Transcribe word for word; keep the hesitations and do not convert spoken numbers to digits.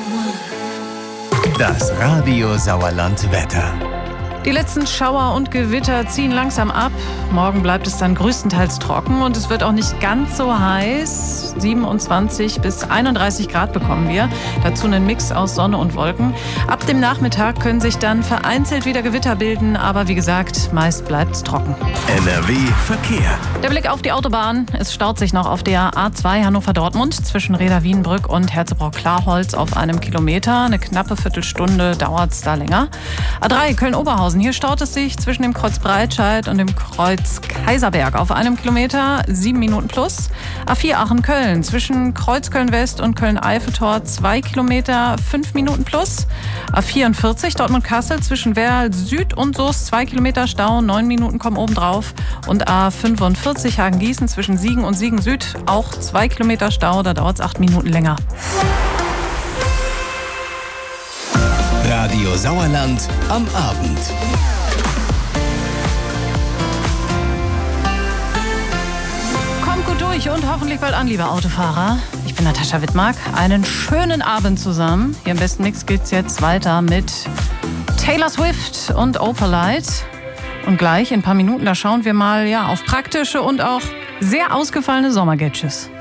Das Radio Sauerland Wetter. Die letzten Schauer und Gewitter ziehen langsam ab. Morgen bleibt es dann größtenteils trocken und es wird auch nicht ganz so heiß. siebenundzwanzig bis einunddreißig Grad bekommen wir. Dazu einen Mix aus Sonne und Wolken. Ab dem Nachmittag können sich dann vereinzelt wieder Gewitter bilden, aber wie gesagt, meist bleibt es trocken. N R W Verkehr. Der Blick auf die Autobahn. Es staut sich noch auf der A zwei Hannover-Dortmund zwischen Reda-Wienbrück und Herzebrock-Klarholz auf einem Kilometer. Eine knappe Viertelstunde dauert es da länger. A drei Köln-Oberhausen. Hier staut es sich zwischen dem Kreuz Breitscheid und dem Kreuz Kaiserberg auf einem Kilometer, sieben Minuten plus. A vier Aachen-Köln zwischen Kreuz Köln-West und Köln-Eiffeltor, zwei Kilometer, fünf Minuten plus. A vierundvierzig Dortmund-Kassel zwischen Werl Süd und Soest, zwei Kilometer Stau, neun Minuten kommen obendrauf. Und A fünfundvierzig Hagen-Gießen zwischen Siegen und Siegen Süd, auch zwei Kilometer Stau, da dauert es acht Minuten länger. Radio Sauerland am Abend. Kommt gut durch und hoffentlich bald an, liebe Autofahrer. Ich bin Natascha Wittmark. Einen schönen Abend zusammen. Hier im besten Mix geht's jetzt weiter mit Taylor Swift und Opalite. Und gleich in ein paar Minuten, da schauen wir mal ja, auf praktische und auch sehr ausgefallene Sommergadgets.